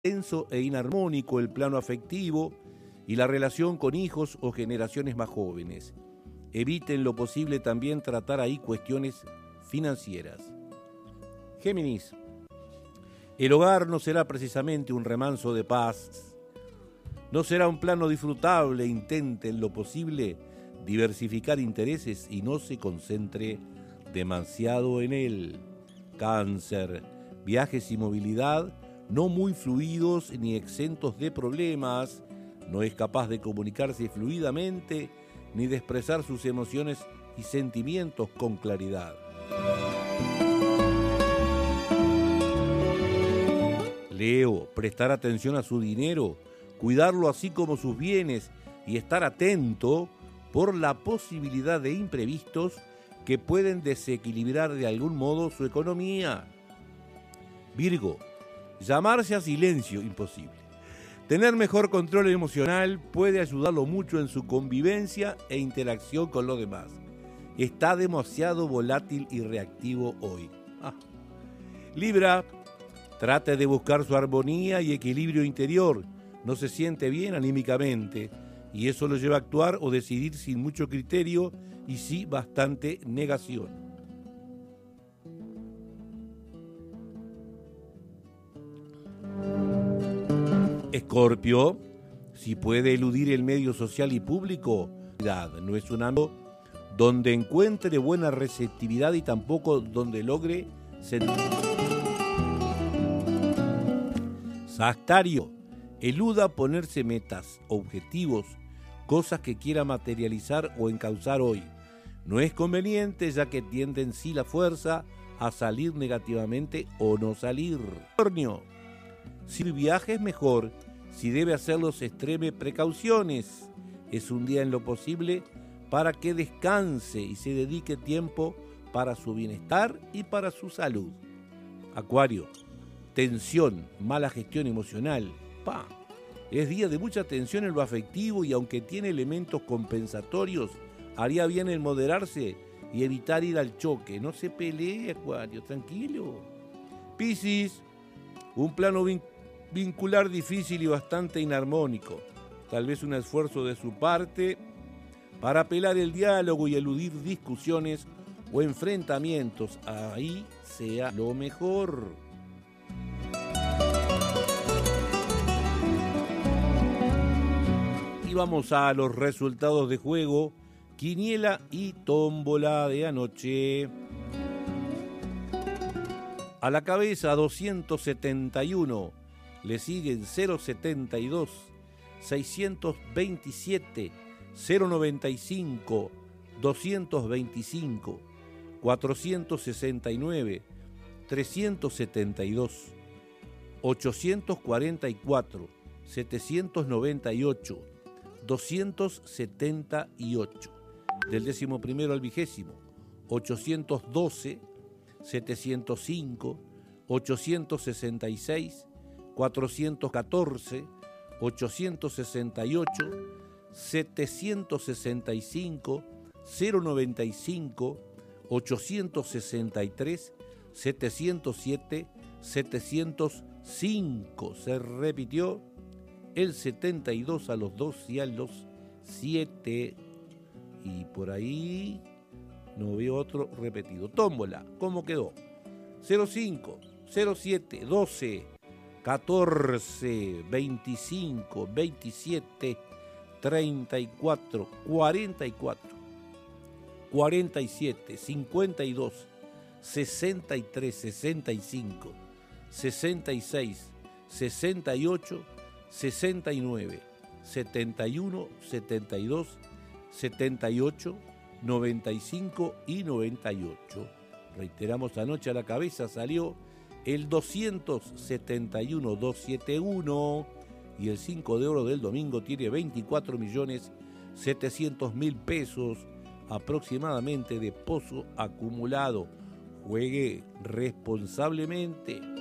tenso e inarmónico el plano afectivo y la relación con hijos o generaciones más jóvenes. Eviten lo posible también tratar ahí cuestiones financieras. Géminis, el hogar no será precisamente un remanso de paz, no será un plano disfrutable. Intenten lo posible diversificar intereses y no se concentre demasiado en él. Cáncer, viajes y movilidad no muy fluidos ni exentos de problemas. No es capaz de comunicarse fluidamente ni de expresar sus emociones y sentimientos con claridad. Leo, prestar atención a su dinero, cuidarlo así como sus bienes y estar atento por la posibilidad de imprevistos que pueden desequilibrar de algún modo su economía. Virgo, llamarse a silencio, imposible. Tener mejor control emocional puede ayudarlo mucho en su convivencia e interacción con los demás. Está demasiado volátil y reactivo hoy. Libra, trate de buscar su armonía y equilibrio interior. No se siente bien anímicamente y eso lo lleva a actuar o decidir sin mucho criterio y sí bastante negación. Escorpio, si puede eludir el medio social y público, no es un ámbito donde encuentre buena receptividad y tampoco donde logre sentir. Sagitario, eluda ponerse metas, objetivos, cosas que quiera materializar o encauzar hoy. No es conveniente ya que tiende en sí la fuerza a salir negativamente o no salir. Capricornio, si el viaje es mejor, si debe hacerlos extreme precauciones. Es un día en lo posible para que descanse y se dedique tiempo para su bienestar y para su salud. Acuario, tensión, mala gestión emocional. Es día de mucha tensión en lo afectivo y aunque tiene elementos compensatorios, haría bien en moderarse y evitar ir al choque. No se pelee, Acuario, tranquilo. Piscis, un plano vincular difícil y bastante inarmónico. Tal vez un esfuerzo de su parte para apelar el diálogo y eludir discusiones o enfrentamientos. Ahí sea lo mejor. Y vamos a los resultados de juego, quiniela y tómbola de anoche. A la cabeza 271, le siguen 072, 627, 095, 225, 469, 372, 844, 798, 278. Del 11º al 20º, 812, 705, 866, 414, 868, 765, 095, 863, 707, 705. Se repitió el 72 a los 2 y a los 7. Y por ahí no veo otro repetido. Tómbola, ¿cómo quedó? 05, 07, 12, 14, 25, 27, 34, 44, 47, 52, 63, 65, 66, 68, 69, 71, 72, 78, 95 y 98. Reiteramos, anoche a la cabeza salió el 271-271 y el 5 de oro del domingo tiene 24.700.000 pesos aproximadamente de pozo acumulado. Juegue responsablemente.